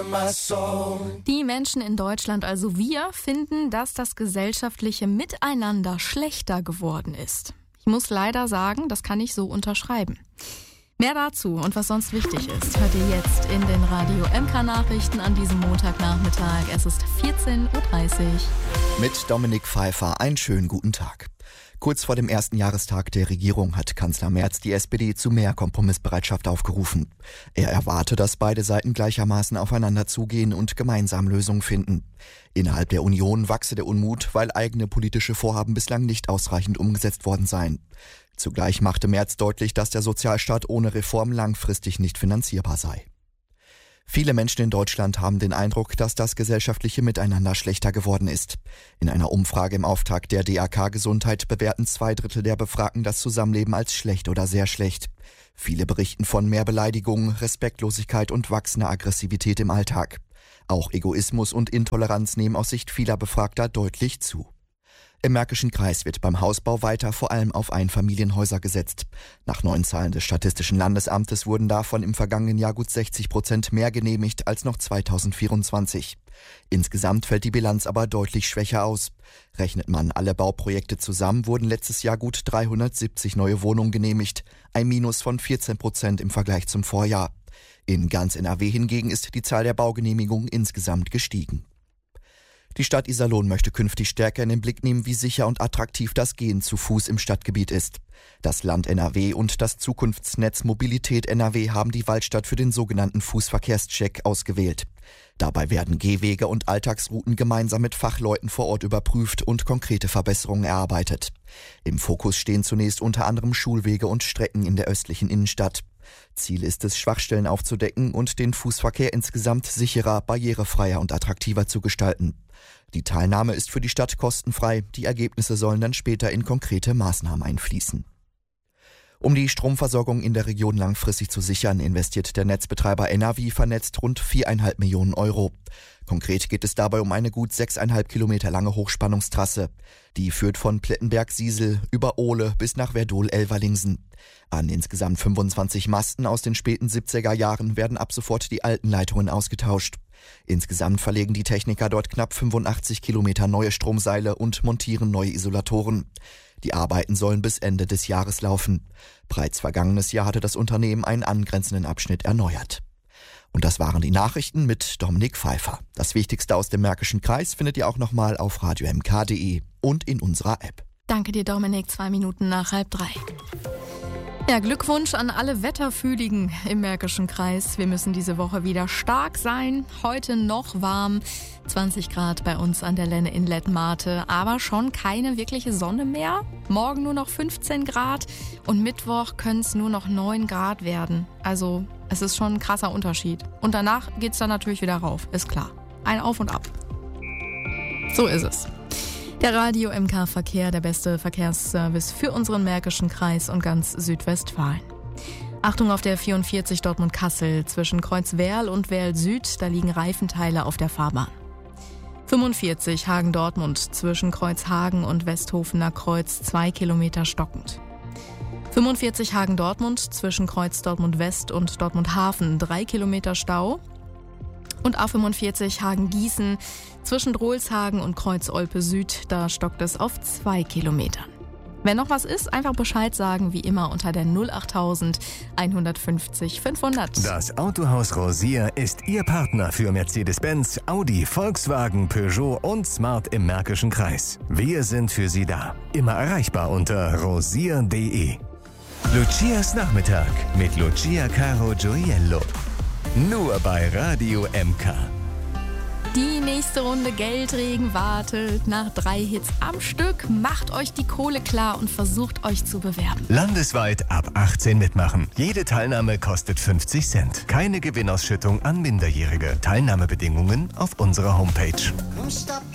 Die Menschen in Deutschland, also wir, finden, dass das gesellschaftliche Miteinander schlechter geworden ist. Ich muss leider sagen, das kann ich so unterschreiben. Mehr dazu und was sonst wichtig ist, hört ihr jetzt in den Radio MK-Nachrichten an diesem Montagnachmittag. Es ist 14.30 Uhr. Mit Dominik Pfeiffer einen schönen guten Tag. Kurz vor dem ersten Jahrestag der Regierung hat Kanzler Merz die SPD zu mehr Kompromissbereitschaft aufgerufen. Er erwarte, dass beide Seiten gleichermaßen aufeinander zugehen und gemeinsam Lösungen finden. Innerhalb der Union wachse der Unmut, weil eigene politische Vorhaben bislang nicht ausreichend umgesetzt worden seien. Zugleich machte Merz deutlich, dass der Sozialstaat ohne Reform langfristig nicht finanzierbar sei. Viele Menschen in Deutschland haben den Eindruck, dass das gesellschaftliche Miteinander schlechter geworden ist. In einer Umfrage im Auftrag der DAK Gesundheit bewerten 2/3 der Befragten das Zusammenleben als schlecht oder sehr schlecht. Viele berichten von mehr Beleidigungen, Respektlosigkeit und wachsender Aggressivität im Alltag. Auch Egoismus und Intoleranz nehmen aus Sicht vieler Befragter deutlich zu. Im Märkischen Kreis wird beim Hausbau weiter vor allem auf Einfamilienhäuser gesetzt. Nach neuen Zahlen des Statistischen Landesamtes wurden davon im vergangenen Jahr gut 60% mehr genehmigt als noch 2024. Insgesamt fällt die Bilanz aber deutlich schwächer aus. Rechnet man alle Bauprojekte zusammen, wurden letztes Jahr gut 370 neue Wohnungen genehmigt, ein Minus von 14% im Vergleich zum Vorjahr. In ganz NRW hingegen ist die Zahl der Baugenehmigungen insgesamt gestiegen. Die Stadt Iserlohn möchte künftig stärker in den Blick nehmen, wie sicher und attraktiv das Gehen zu Fuß im Stadtgebiet ist. Das Land NRW und das Zukunftsnetz Mobilität NRW haben die Waldstadt für den sogenannten Fußverkehrscheck ausgewählt. Dabei werden Gehwege und Alltagsrouten gemeinsam mit Fachleuten vor Ort überprüft und konkrete Verbesserungen erarbeitet. Im Fokus stehen zunächst unter anderem Schulwege und Strecken in der östlichen Innenstadt. Ziel ist es, Schwachstellen aufzudecken und den Fußverkehr insgesamt sicherer, barrierefreier und attraktiver zu gestalten. Die Teilnahme ist für die Stadt kostenfrei, die Ergebnisse sollen dann später in konkrete Maßnahmen einfließen. Um die Stromversorgung in der Region langfristig zu sichern, investiert der Netzbetreiber Ennavi vernetzt rund 4,5 Millionen Euro. Konkret geht es dabei um eine gut 6,5 Kilometer lange Hochspannungstrasse. Die führt von Plettenberg-Siesel über Ohle bis nach Werdohl-Elverlingsen. An insgesamt 25 Masten aus den späten 70er Jahren werden ab sofort die alten Leitungen ausgetauscht. Insgesamt verlegen die Techniker dort knapp 85 Kilometer neue Stromseile und montieren neue Isolatoren. Die Arbeiten sollen bis Ende des Jahres laufen. Bereits vergangenes Jahr hatte das Unternehmen einen angrenzenden Abschnitt erneuert. Und das waren die Nachrichten mit Dominik Pfeiffer. Das Wichtigste aus dem Märkischen Kreis findet ihr auch nochmal auf radiomk.de und in unserer App. Danke dir, Dominik. 2 Minuten nach 2:30. Ja, Glückwunsch an alle Wetterfühligen im Märkischen Kreis. Wir müssen diese Woche wieder stark sein. Heute noch warm, 20 Grad bei uns an der Lenne in Lettmate, aber schon keine wirkliche Sonne mehr. Morgen nur noch 15 Grad und Mittwoch können es nur noch 9 Grad werden. Also es ist schon ein krasser Unterschied. Und danach geht's dann natürlich wieder rauf, ist klar. Ein Auf und Ab. So ist es. Der Radio MK Verkehr, der beste Verkehrsservice für unseren Märkischen Kreis und ganz Südwestfalen. Achtung auf der 44 Dortmund-Kassel zwischen Kreuz Werl und Werl Süd, da liegen Reifenteile auf der Fahrbahn. 45 Hagen-Dortmund zwischen Kreuz Hagen und Westhofener Kreuz 2 Kilometer stockend. 45 Hagen-Dortmund zwischen Kreuz Dortmund West und Dortmund Hafen 3 Kilometer Stau. Und A45 Hagen-Gießen zwischen Drolshagen und Kreuz Olpe Süd, da stockt es auf 2 Kilometern. Wenn noch was ist, einfach Bescheid sagen, wie immer unter der 08000 150 500. Das Autohaus Rosier ist Ihr Partner für Mercedes-Benz, Audi, Volkswagen, Peugeot und Smart im Märkischen Kreis. Wir sind für Sie da. Immer erreichbar unter rosier.de. Lucias Nachmittag mit Lucia Caro Gioiello. Nur bei Radio MK. Die nächste Runde Geldregen wartet. Nach 3 Hits am Stück macht euch die Kohle klar und versucht euch zu bewerben. Landesweit ab 18 mitmachen. Jede Teilnahme kostet 50 Cent. Keine Gewinnausschüttung an Minderjährige. Teilnahmebedingungen auf unserer Homepage.